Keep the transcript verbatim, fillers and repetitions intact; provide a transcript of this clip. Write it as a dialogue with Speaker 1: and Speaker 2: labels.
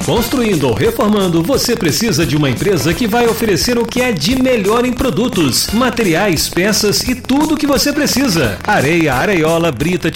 Speaker 1: Construindo ou reformando, você precisa de uma empresa que vai oferecer o que é de melhor em produtos, materiais, peças e tudo o que você precisa. Areia, areiola, brita,